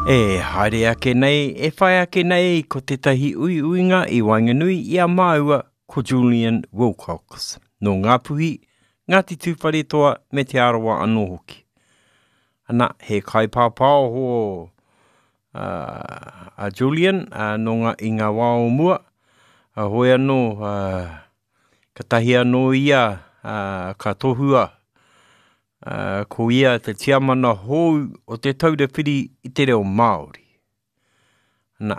haere ake nei, whai ake nei ko te tahi uinga I Wainganui I a māua ko Julian Wilcox. No ngā puhi, Ngāti Tūwhare toa me te arawa anō hoki. Ana, he kai pāpāo ho a Julian, no ngā I ngā wao mua, hoi anō, ka tahi anō ia, ka tohua, ko ia te tiamana hou o te taurewhiri I te reo Māori. Ana,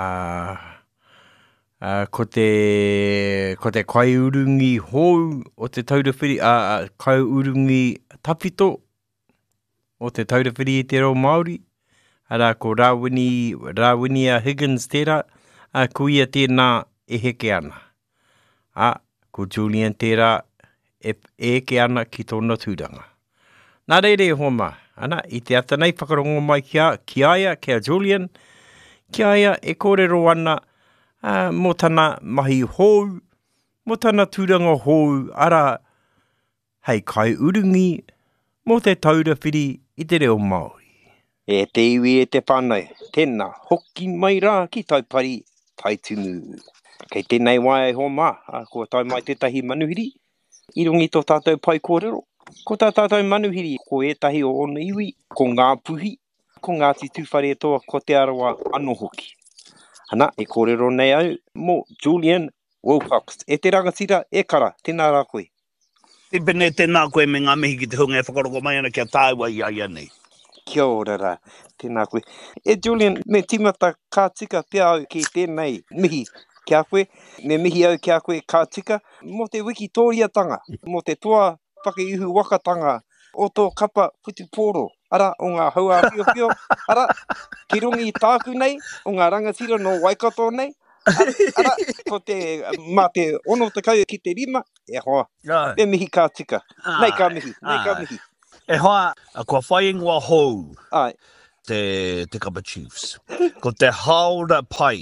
ko te kaiurungi hou o te taurewhiri, kaiurungi tapito o te taurewhiri I te reo Māori. Ara ko Rawenia Higgins tērā, ko ia tēnā e heke ana. Ko Julian tērā e ke ana ki tōna tūranga. Nā reire homa, ana, I te ata nei whakarongo mai ki aia, kia Julian, ki aia e kōrero ana mō tana mahi hou, mō tana tūranga hou, ara hei kai urungi, mō te taurewhiri I te reo Māori. E te iwi e te whānau, tēnā, hoki mai rā ki taipari, taitunu. Kei tēnei wai homa, ko tai mai tētahi manuhiri, I rungi tō tātou pai kōrero. Ko tā tātou manuhiri, ko etahi o ona iwi, ko ngā puhi, ko Ngāti Tūwhare toa, ko te arawa anō hoki. Ana, e kōrero nei au, mō Julian Wilcox. E te rangatira, e kara, tēnā rā koe. Te pene tēnā koe me ngā mihi ki te hunga e whakaroko mai ana kia tāua I aia nei. Kia ora rā, tēnā koe. E Julian, me timata kā tika pia au ki tēnei mihi kia koe, me mihi au kia koe kā tika, mo te wikitoriatanga, mo te toa whakaiuhu wakatanga, o tō kapa Putupōro. Ara, o ngā haua whio, ara, ki rungi tāku nei, o ngā rangatira no Waikato nei, ara, ko te, mā te ono te kau ki te rima, e hoa, e mihi kā tika. Nei kā mihi. E hoa, kua whai ingoa hou, Ai. te Kapa Chiefs. Ko te haora pai,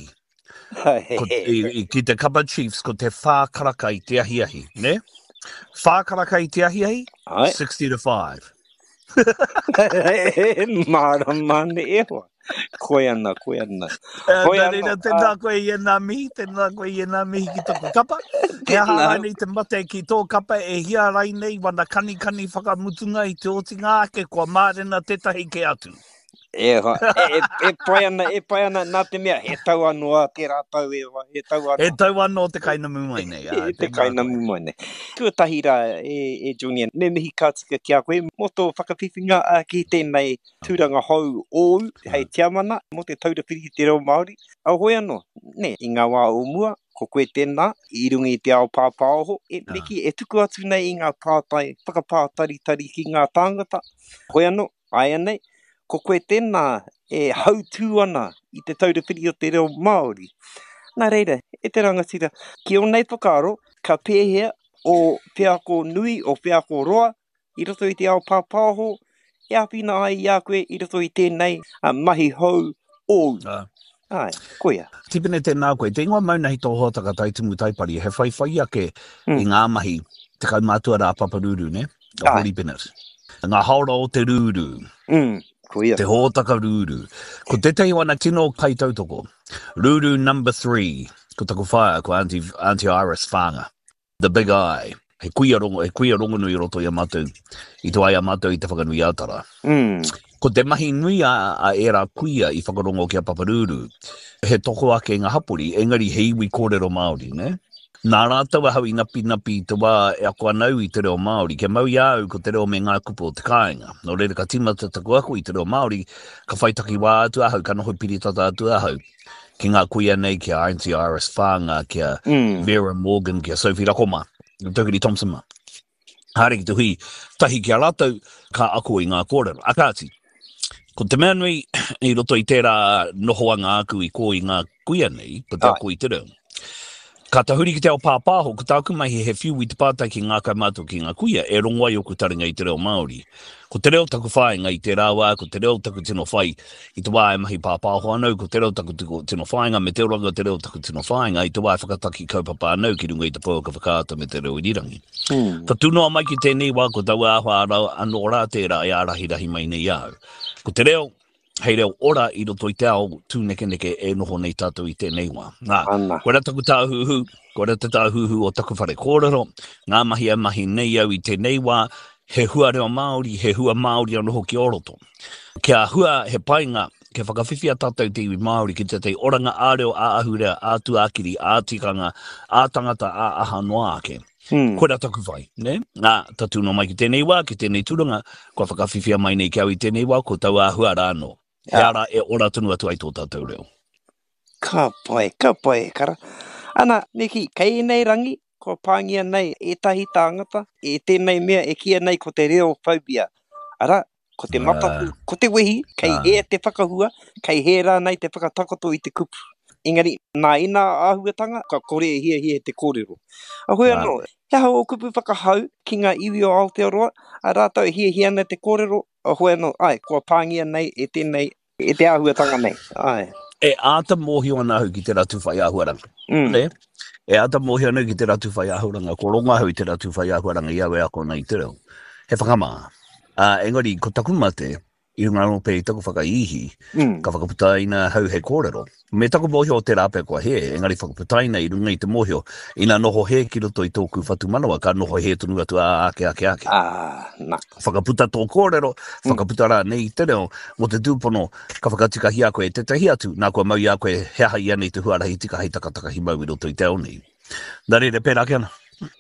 ki te Kapa Chiefs, ko te whākaraka I te ahiahi, ne? Whākaraka I te ahiahi, 60-5. Mara mane e hoa. Koe ana. Tēnā koe iena mihi ki toko kapa. He aha nei te mate ki tō kapa e hia rai nei wana kani whakamutunga I te otinga ake kua mārena tētahi ke atu. E hoa, e pai ana nā te mea, he tau anoa te rātau e wa, he tau anoa. He tau anoa te kainamu mai nei. Te kainamu mai nei. Tuatahi rā e Julian, me mihi kā tika kia koe, mo tō whakawhiwhinga ki tēnei tūranga hou ou, hei tiamana, mo te taurewhiri te reo Māori. Au hoi anō, ne, I ngā wā o mua, ko koe tēnā, I rungi te ao pāpāoho, e tuku atu nei I ngā pātai, whakapātaritari ki ngā tāngata. Hoi anō, ai anei, ko koe tēnā e hautū ana I te taurewhiri o te reo Māori. Nā reira, e te rangatira, ki o nei whakaaro, ka pēhea o whiako nui o whiako roa, I roto I te ao pāpāho, e apina ai I a koe I roto I tēnei mahi hou ou. Ai, koia. Tipene tēnā koe, te ingoa mauna hi tō hōtaka taitumu taipari, he whai ake I ngā mahi, te kaumātua rā paparuru, ne? O Holy Bennett. Ngā haora o te rūru. Koia. Te hōtaka rūru. Ko te tei wana tino kai tautoko. Rūru number 3. Ko taku whaia, ko Auntie Iris Whanga. The Big Eye. He kuia rongo nui roto I a mātou. I tō ai a mātou I te whakanui autara. Ko te mahi nui a era kuia I whakarongo ki a paparuru. He toko ake ngā hapuri, engari he iwi kōrero Māori, ne? Nā rātou hau I napi te wā e ako anau I te reo Māori, ke mau iau ko te reo me ngā kupo o te kāinga. Nō reira ka timata taku aku I te reo Māori, ka whaitaki wā atu ahau, ka noho piri tata atu ahau. Ki ngā kuia nei kia Auntie Iris Whanga, kia Vera Morgan, kia Sophie Rakoma, Tukiri Thompson ma. Hare ki te hui, tahi kia rātou ka ako I ngā kōrero. Akāti, ko te mea nui I roto I tērā nohoanga aku I ko I ngā kuia nei, ko te ako I te reo. Ka tahuri ki te ao pāpāho, ko tāku mai he whiu I te pātai ki ngā kaumātua ki ngā kuia, e rongo ai oku taringa I te reo Māori. Ko te reo taku whāinga I te rāua, ko te reo taku tino whai I te wā e mahi pāpāho anau, ko te reo taku tino whāinga, me te oranga te reo taku tino whāinga, I te wā e whakataki kaupapa anau ki runga I te pōka whakaata me te reo irirangi. Ka tūnoa mai ki tēnei wā, ko tau āhua anō rā tērā e ārahirahi mai nei au. Ko te reo, hei reo ora I roto I te ao tūneke e noho nei tātou I tēnei wā. Ana. Koe taku tāhuhu, koe te tāhuhu o taku whare kōrero, ngā mahi a mahi nei au I tēnei wā, he hua reo Māori, he hua Māori anoho ki oroto. Kia hua he painga, ke whakawhiwhia tātou te iwi Māori ki te oranga āreo a ahurea, a tuakiri, a tikanga, a tangata, a aha noa ake. Koe rā taku whai, ne? Ngā tatu no mai ki tēnei wā, ki tēnei turanga, kua whakawhiwhia mai nei ki au I tēnei wā, ko tau a hua rāno. He ara e ora tunu atu ai tō tātou reo. Ka pai, kara. Ana, neki, kei nei rangi, ko pāngia nei e tahi tāngata, e tēnei mea e kia nei ko te reo phobia. Ara, ko te mataku, ko te wehi, kei e te whakahua, kei he rā nei te whakatakoto I te kupu. Engari, nā ina āhuatanga, ka kore hia te kōrero. Ahoe anō, he hau o kupu whakahau ki ngā iwi o Aotearoa, a rātau hia nei te kōrero, ahoe anō, ai, kua pāngia nei e tēnei, e te āhuatanga nei. Ai. E āta mōhio ana hu ki te ratu whai āhuaranga. Ne? E āta mōhio ana ki te ratu whai āhuaranga, ko ronga hu I te ratu whai āhuaranga I awe ako nei te reo. He whakamaa. Engari, ko taku mate, I runga no pei taku whakaihi, ka whakaputaina hau he kōrero. Me taku mōhio o te rāpe kua he, engari whakaputaina I runga I te mōhio, ina noho he ki roto I tōku whatu manawa, ka noho he tunu atu ake. Na. Whakaputa tō kōrero, whakaputa rā nei te reo, mo te tūpono, ka whakatikahi a koe te tahi atu, nā kua mau I a koe hea I anei te huarahi tika hei takatakahi mau I roto I te ao nei. Nā re pērā ke ana.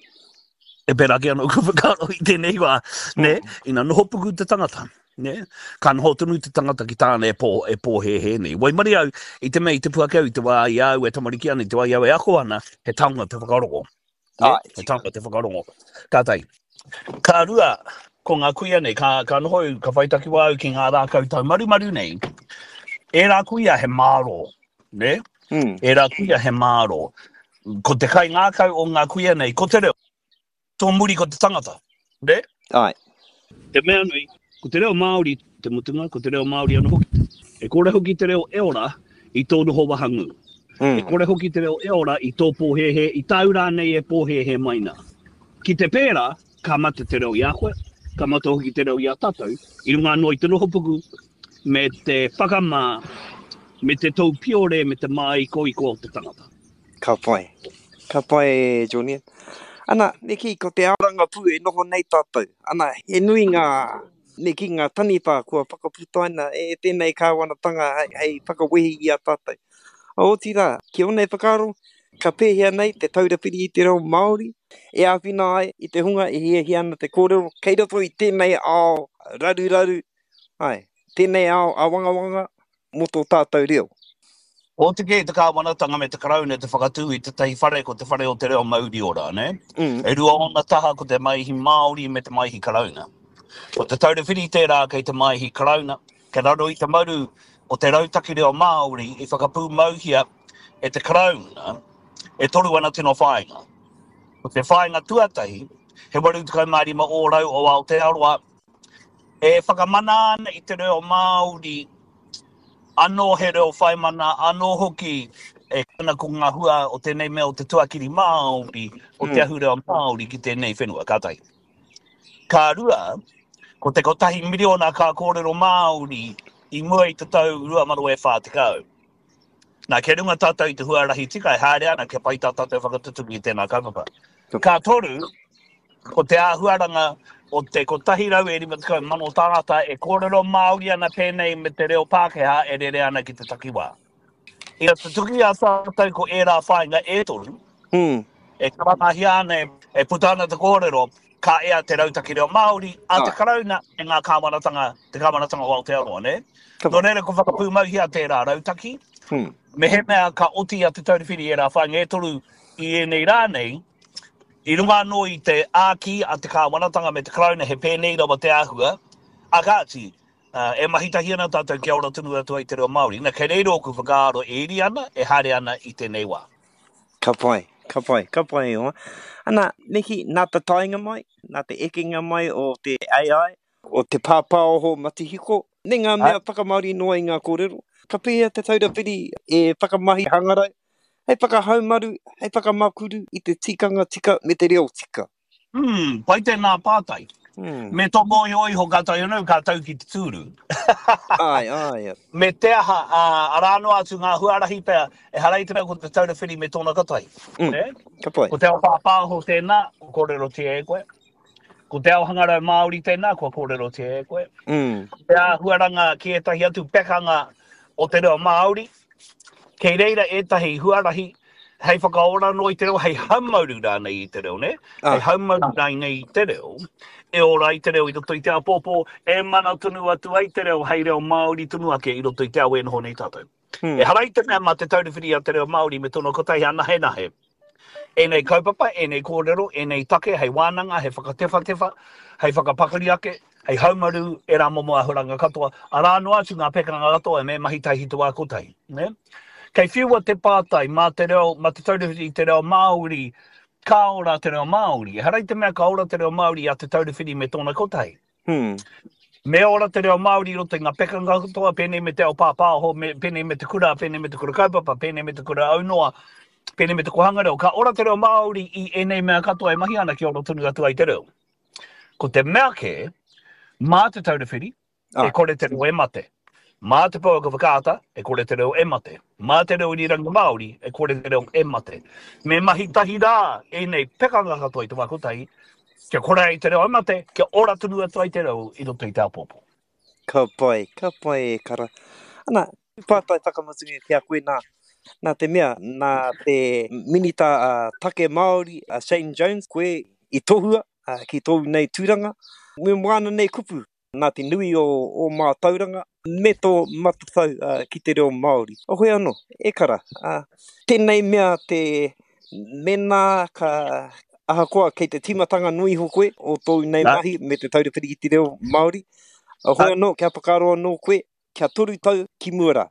E pērā ke ana o kuwhakaro I tēnei wā, ne? Ina noho puku te tangata. Ne? Ka noho tunu te tangata ki tāna e pō he nei. Wai mari au, I te mei te puakau I te wā I au e tamariki ana I te wā I au e ako ana, he taunga te whakarongo. He taunga te whakarongo. Kātai. Ka rua, ko ngā kuia nei, ka noho ka whaitaki wā au ki ngā rā kautau maru nei, e rā kuia he māro, ne? E rā kuia he māro. Ko te kai ngā kau o ngā kuia nei, ko te reo, tō muri ko te tangata, ne? Ai. Te mea nui, ko te reo Māori, te mutunga, ko te reo Māori anu hoki. E kore hoki te reo e ora, I tō noho wahangu. E kore hoki te reo e ora, I tō pōhehe, I tāu rā nei e pōhehe maina. Ki te pērā, ka mata te reo I a koe, ka mata hoki te reo I a tātou, I runga anō I te noho puku, me te whakamā, me te tau piore, me te mai ko o te tangata. Ka pai, Jonian. Ana, neki, ko te aoranga pū e noho nei tātou. Ana, he nui neki ngā taniwha kua whakaputaina e tēnei kāwanatanga hei whakawehi I a tātou. O tira, ki onei whakaro, ka pēhea nei te taurapiri I te reo Māori, e āwhina ai I te hunga e hia ana te kōrero, kei roto I tēnei ao raru, ai, tēnei ao a wangawanga, mo tō tātou reo. O te kei te kāwanatanga me te karaune te whakatū I te tahi whare ko te whare o te reo Māori ora, ne? E rua ona taha ko te maihi Māori me te maihi karauna. O te taurewhiri tērā kei te maihi karauna, ke raro I te maru o te rautaki reo Māori I whakapū mauhia e te karauna, e toru ana tino whainga. O te whainga tuatahi, he waru tukau marima o rau o Aotearoa, e whakamana ana I te reo Māori, anō he reo whaimana, anō hoki e kana ko ngā hua o tēnei mea o te tuakiri Māori, o te ahu reo Māori ki tēnei whenua, kātai. Ka rua, ko te kotahi miliona ka kōrero Māori I mua I te tau 2040. Nā ke runga tātou I te huarahi tika e haere ana ke pai tātou whakatutuki I tēnā kaupapa. Ka toru, ko te āhuaranga o te kotahi rau e rima tukau mano tāngata e kōrero Māori ana pēnei me te reo Pākehā e rere ana ki te takiwā. I te tuki a tātou ko e rā whainga e toru, e karanahi ana e putana te kōrero, ka ea te rautaki reo Māori, a te karauna e ngā kāwanatanga, te kāwanatanga o Aotearoa, ne? Nō rere ko whakapū mauhi a te rā rautaki, me he mea ka oti a te taurewhiri e rā whainga e toru I e nei rā nei, I runga anō I te āki a te kāwanatanga me te karauna he pēnei rawa te āhua, a kāti, e mahitahi ana tātou ki aora tunu atu ai te reo Māori. Nā kei reiro ku whakaaro e iri ana, e haere ana I tēnei wā. Ka pai hoa. Ana, neki, nā te tainga mai, nā te ekinga mai o te AI, o te pāpāoho matihiko, ne ngā mea whakamauri noa I ngā kōrero. Ka pēhea te taurapiri e whakamahi hangarai, hei whakahaumaru, hei whakamakuru I te tikanga tika me te reo tika. Pai te nā pātai. Me tomo i oi ho kātou anu, kātou ki te tūru. Ai. Me te aha, arano atu ngā huarahi pēr, e harei tera ko te taurewhiri me tōna katai. Ka pai. Ko te ao pāpāho tēnā, ko kōrero te e koe. Ko te ao hangarau Māori tēnā, ko kōrero te e koe. Ko te huaranga ki etahi atu pekanga o te reo Māori. Kei reira etahi huarahi, hei whakaora no i te reo, hei haumauru rānei i te reo, ne? Hei haumauru rānei i te reo. E ora i te reo i roto i te ao pōpō, e mana tunu atu ai te reo, hei reo Māori tunu ake i roto i te ao e noho nei tātou. E harai te mea mā te taurewhiri a te reo Māori me tono kotai nahe. E nei kaupapa, e nei kōrero, e nei take, hei wānanga, hei whakatefa, hei whakapakari ake, hei haumaru e rā momo ahuranga katoa. A rā noa atu ngā pekanga katoa e me mahi tai hitua kotai. Ne? Kei whiua te pātai, mā te taurewhiri te reo Māori, ka ora te reo Māori. Harai te mea ka ora te reo Māori a te taurewhiri me tōna kotai. Me ora te reo Māori roto i ngā pekanga katoa, pēnei me te ao pāpāho, pēnei me te kura kaupapa, pēnei me te kura aunoa, pēnei me te kohangareo. Ka ora te reo Māori i enei mea katoa e mahi ana ki ora tunu atu ai te reo. Ko te mea ke, mā te taurewhiri, e kore te reo e mate. Mā te pōaka whakaata, e kore te reo e mate. Mā te reo iriranga Māori, e kore te reo e mate. Me mahi tahi rā, e nei pekanga katoa i te wakotai, kia kore ai te reo e mate, kia ora tunu atu ai te reo i roto i te apōpō. Ka pai e kara. Ana, pātai takamatungi kia koe nā te mea, nā te minita take Māori, Shane Jones, koe i tohua, ki tōu nei tūranga. Me moana nei kupu, nā te nui o mā tauranga, me tō matatau ki te reo Māori. O hoi anō, e kara, tēnei mea te mena ka ahakoa kei te timatanga nui ho koe, o tōu nei mahi me te taurewhiri ki te reo Māori. O hoi anō, kia pakaro anō koe, kia toru tau ki mua,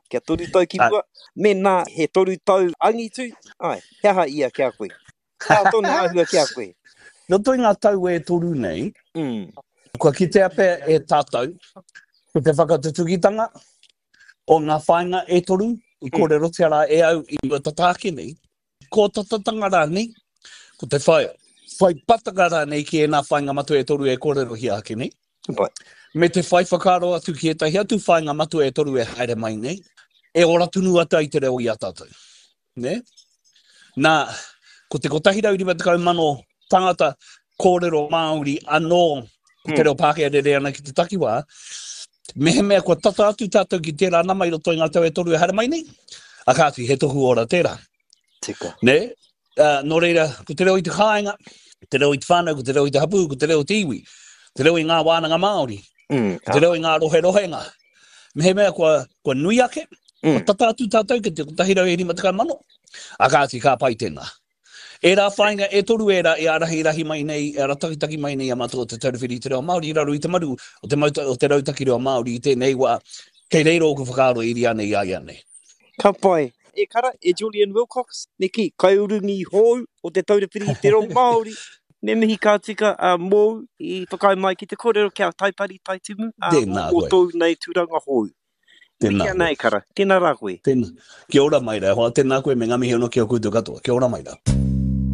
me nā he toru tau angitu, kia ha ia kia koe. Kia tōna ahua kia koe. Roto i ngā tau e toru nei, kua ki te ape e tātou, ko te whakatukitanga o ngā whainga e toru, i kōrero te ara e au i o tataake nei, ko tatatanga rānei, ko te whai pataka rānei ki e nā whainga matu e toru e kōrero hi ake nei. Me te whai whakaro atu ki e tahi atu whainga matu e toru e haere mai nei, e ora tunu atu ai te reo i a tātou. Ne? Nā, ko te kotahira uri matakau mano tangata kōrero Māori anō, ko te reo Pākehā rere ana ki te takiwā, mehe mea kua tata atu tātou ki tērā nama i roto i ngā tau e toru e haere mai nei, a kātui he tohu ora tērā. Tika. Ne? Nō reira, ko te reo i te kāinga, te reo i te whānau, ko te reo i te hapu, ko te reo i te iwi, te reo i ngā wānanga Māori, ko te reo i ngā rohe-rohenga. Mehe mea kua nui ake, kua tata atu tātou ki te tahirau e rimatakau mano, a kātui kā pai tēnā. E rā whainga e toru e rahi mai nei, e ratakitaki mai nei a matua te taurewhiri te reo Māori, i raru i te maru o te rautaki reo Māori i tēnei wā, kei reiro o ku whakaaro i ri ane i ai ane. Ka pai. E kara, e Julian Wilcox, neki, kai urungi hou o te taurewhiri te reo Māori, me mihi kā tika mōu i whakai mai ki te kōrero kia taipari tai tumu, o tōu nei tūranga hou. Tēnā nei kara, tēnā rā koe. Kia ora mai rā, hoa tēnā koe me ngamihi ono kia kūtu katoa, kia ora mai rā.